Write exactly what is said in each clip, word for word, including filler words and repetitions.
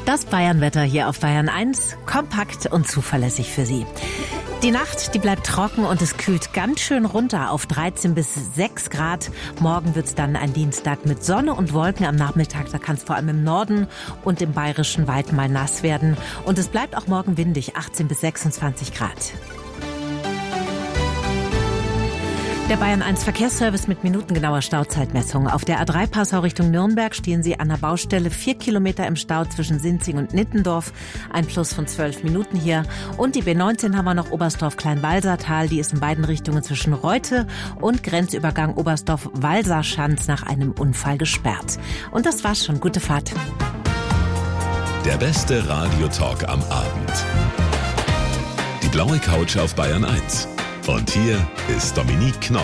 Das Bayernwetter hier auf Bayern eins, kompakt und zuverlässig für Sie. Die Nacht, die bleibt trocken und es kühlt ganz schön runter auf dreizehn bis sechs Grad. Morgen wird's dann ein Dienstag mit Sonne und Wolken am Nachmittag. Da kann es vor allem im Norden und im Bayerischen weit mal nass werden. Und es bleibt auch morgen windig, achtzehn bis sechsundzwanzig Grad. Der Bayern eins Verkehrsservice mit minutengenauer Stauzeitmessung. Auf der A drei Passau Richtung Nürnberg stehen Sie an der Baustelle vier Kilometer im Stau zwischen Sinzing und Nittendorf. Ein Plus von zwölf Minuten hier. Und die B neunzehn haben wir noch Oberstdorf-Kleinwalsertal. Die ist in beiden Richtungen zwischen Reute und Grenzübergang Oberstdorf-Walserschanz nach einem Unfall gesperrt. Und das war's schon. Gute Fahrt. Der beste Radiotalk am Abend. Die blaue Couch auf Bayern eins. Und hier ist Dominique Knoll.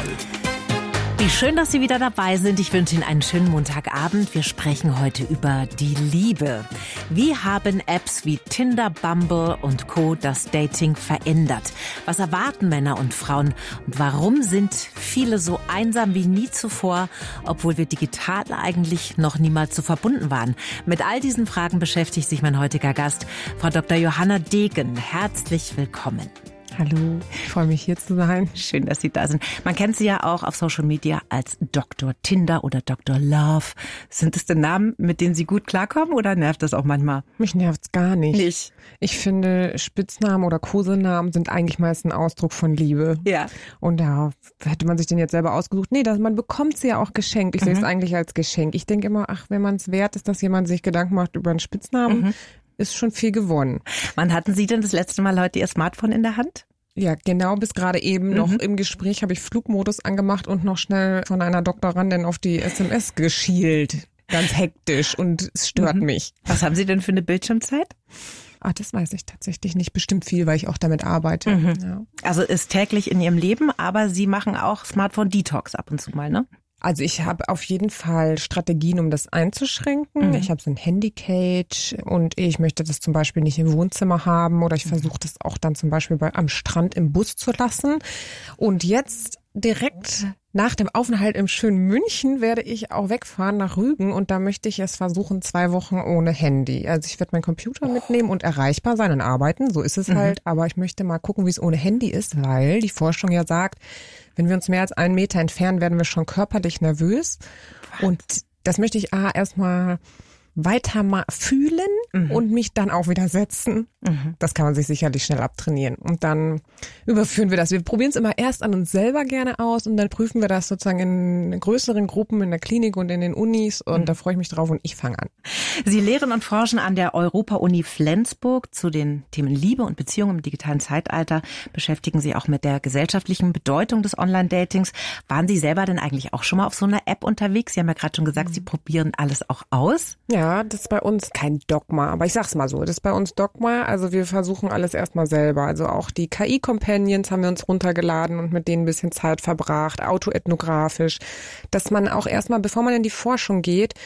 Wie schön, dass Sie wieder dabei sind. Ich wünsche Ihnen einen schönen Montagabend. Wir sprechen heute über die Liebe. Wie haben Apps wie Tinder, Bumble und Co. das Dating verändert? Was erwarten Männer und Frauen? Und warum sind viele so einsam wie nie zuvor, obwohl wir digital eigentlich noch niemals so verbunden waren? Mit all diesen Fragen beschäftigt sich mein heutiger Gast, Frau Doktor Johanna Degen. Herzlich willkommen. Hallo, ich freue mich hier zu sein. Schön, dass Sie da sind. Man kennt Sie ja auch auf Social Media als Doktor Tinder oder Doktor Love. Sind das denn Namen, mit denen Sie gut klarkommen oder nervt das auch manchmal? Mich nervt's gar nicht. Nicht? Ich finde, Spitznamen oder Kosenamen sind eigentlich meist ein Ausdruck von Liebe. Ja. Und da hätte man sich den jetzt selber ausgesucht. Nee, das, man bekommt sie ja auch geschenkt. Ich mhm. sehe es eigentlich als Geschenk. Ich denke immer, ach, wenn man es wert ist, dass jemand sich Gedanken macht über einen Spitznamen, mhm. ist schon viel gewonnen. Wann hatten Sie denn das letzte Mal heute Ihr Smartphone in der Hand? Ja, genau, bis gerade eben mhm. noch im Gespräch habe ich Flugmodus angemacht und noch schnell von einer Doktorandin auf die S M S geschielt. Ganz hektisch und es stört mhm. mich. Was haben Sie denn für eine Bildschirmzeit? Ah, das weiß ich tatsächlich nicht. Bestimmt viel, weil ich auch damit arbeite. Mhm. Ja. Also ist täglich in Ihrem Leben, aber Sie machen auch Smartphone-Detox ab und zu mal, ne? Also ich habe auf jeden Fall Strategien, um das einzuschränken. Mhm. Ich habe so ein Handy-Cage und ich möchte das zum Beispiel nicht im Wohnzimmer haben oder ich versuche das auch dann zum Beispiel bei, am Strand im Bus zu lassen. Und jetzt direkt nach dem Aufenthalt im schönen München werde ich auch wegfahren nach Rügen und da möchte ich es versuchen, zwei Wochen ohne Handy. Also ich werde meinen Computer mitnehmen und erreichbar sein und arbeiten, so ist es mhm. halt. Aber ich möchte mal gucken, wie es ohne Handy ist, weil die Forschung ja sagt, wenn wir uns mehr als einen Meter entfernen, werden wir schon körperlich nervös. Und das möchte ich A, erstmal weiter mal fühlen mhm. und mich dann auch wieder setzen. Mhm. Das kann man sich sicherlich schnell abtrainieren. Und dann überführen wir das. Wir probieren es immer erst an uns selber gerne aus und dann prüfen wir das sozusagen in größeren Gruppen in der Klinik und in den Unis und mhm. da freue ich mich drauf und ich fange an. Sie lehren und forschen an der Europa-Uni Flensburg zu den Themen Liebe und Beziehung im digitalen Zeitalter, beschäftigen Sie auch mit der gesellschaftlichen Bedeutung des Online-Datings. Waren Sie selber denn eigentlich auch schon mal auf so einer App unterwegs? Sie haben ja gerade schon gesagt, mhm. Sie probieren alles auch aus. Ja. Ja, das ist bei uns kein Dogma, aber ich sag's mal so, das ist bei uns Dogma, also wir versuchen alles erstmal selber, also auch die K I-Companions haben wir uns runtergeladen und mit denen ein bisschen Zeit verbracht, autoethnografisch, dass man auch erstmal, bevor man in die Forschung geht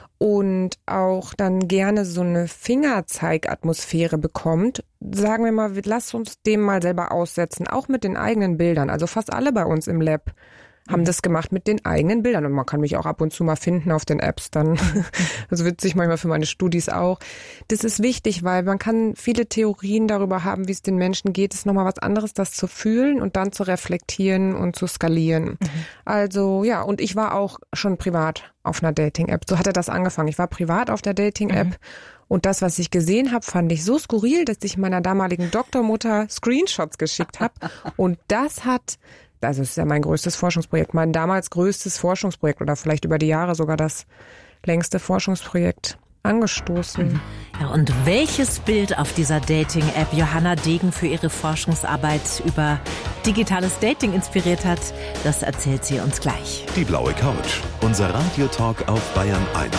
und auch dann gerne so eine Fingerzeigatmosphäre bekommt, sagen wir mal, lass uns dem mal selber aussetzen, auch mit den eigenen Bildern, also fast alle bei uns im Lab haben das gemacht mit den eigenen Bildern und man kann mich auch ab und zu mal finden auf den Apps dann. Das ist witzig, manchmal für meine Studis auch. Das ist wichtig, weil man kann viele Theorien darüber haben, wie es den Menschen geht. Es ist nochmal was anderes, das zu fühlen und dann zu reflektieren und zu skalieren. Mhm. Also ja, und ich war auch schon privat auf einer Dating-App. So hatte das angefangen. Ich war privat auf der Dating-App. Mhm. Und das, was ich gesehen habe, fand ich so skurril, dass ich meiner damaligen Doktormutter Screenshots geschickt habe. Und das hat... Also es ist ja mein größtes Forschungsprojekt, mein damals größtes Forschungsprojekt oder vielleicht über die Jahre sogar das längste Forschungsprojekt angestoßen. Ja, und welches Bild auf dieser Dating-App Johanna Degen für ihre Forschungsarbeit über digitales Dating inspiriert hat, das erzählt sie uns gleich. Die blaue Couch, unser Radiotalk auf Bayern eins.